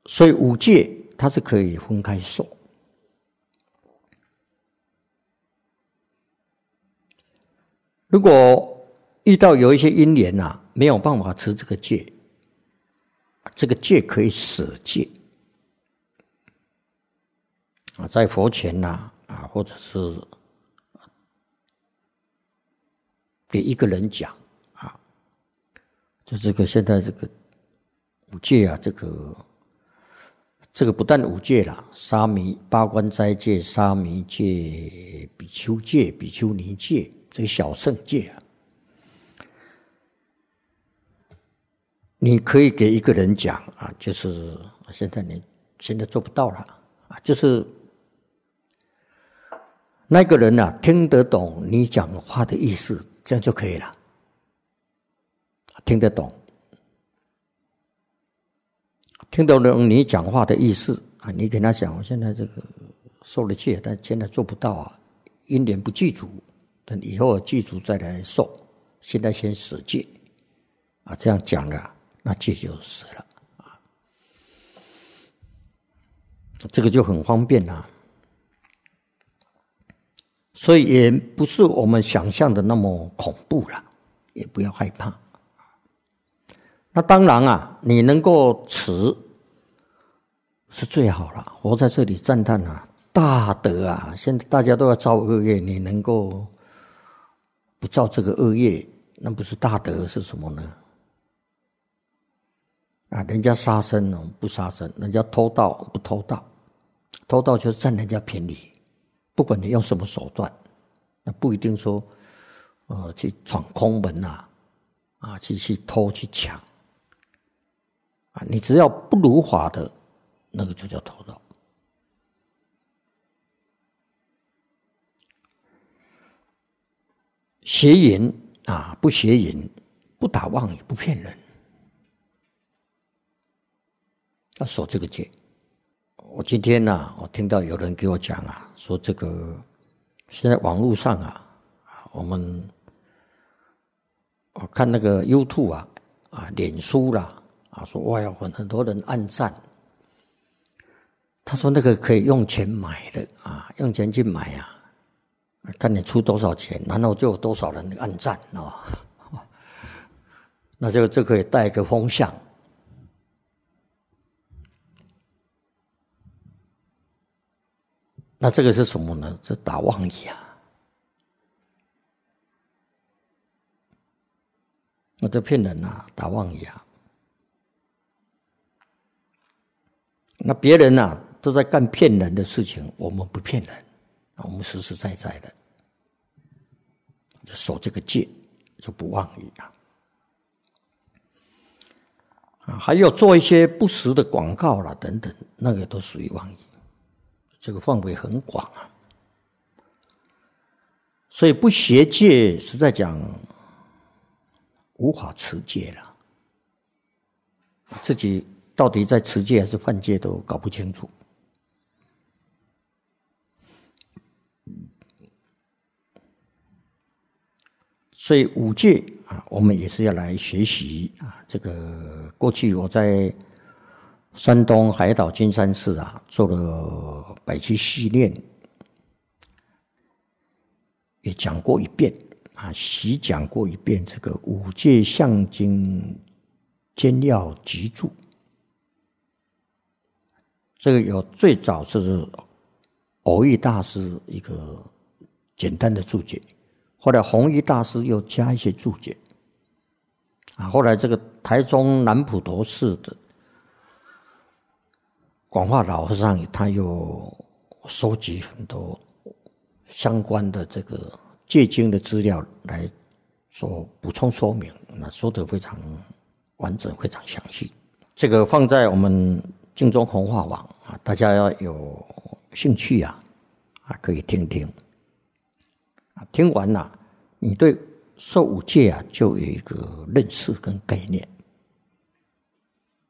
所以五戒它是可以分开受。如果遇到有一些因缘没有办法持这个戒，这个戒可以舍戒在佛前或者是给一个人讲就这个现在这个五戒这个不但五戒啦，沙弥八关斋戒、沙弥戒、比丘戒、比丘尼戒，这个小乘戒你可以给一个人讲就是现在做不到了就是那个人听得懂你讲话的意思，这样就可以了。听得懂你讲话的意思你跟他讲，我现在这个受了戒，但现在做不到因缘不具足，等以后具足再来受，现在先舍戒这样讲了，那戒就舍了这个就很方便啦。所以也不是我们想象的那么恐怖了，也不要害怕。那当然你能够持是最好了。活在这里赞叹大德现在大家都要造恶业，你能够不造这个恶业，那不是大德是什么呢？人家杀生不杀生，人家偷盗不偷盗，偷盗就是占人家便宜，不管你用什么手段，那不一定说去闯空门去偷去抢你只要不如法的那个就叫偷盗。邪淫不邪淫，不打妄语，不骗人，要守这个戒。我今天我听到有人给我讲说这个现在网络上我看那个 YouTube 脸书啦说哇有很多人按赞，他说那个可以用钱买的用钱去买看你出多少钱，然后就有多少人按赞那这可以带一个风向。那这个是什么呢？这打妄语那这骗人打妄语那别人都在干骗人的事情，我们不骗人我们实实在在的就守这个戒，就不妄语还有做一些不实的广告啦等等，那个都属于妄语，这个范围很广所以不学戒，实在讲无法持戒了，自己到底在持戒还是犯戒都搞不清楚。所以五戒我们也是要来学习这个过去我在山东海岛金山寺做了百期系列，也讲过一遍习讲过一遍这个五戒象经简要集注。这个有最早是偶益大师一个简单的注解，后来弘一大师又加一些注解后来这个台中南普陀寺的广化老和尚他又收集很多相关的这个戒经的资料来做补充说明，那说得非常完整，非常详细。这个放在我们净宗弘化网大家要有兴趣可以听听听完你对受五戒就有一个认识跟概念。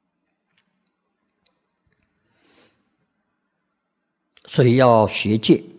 所以要学戒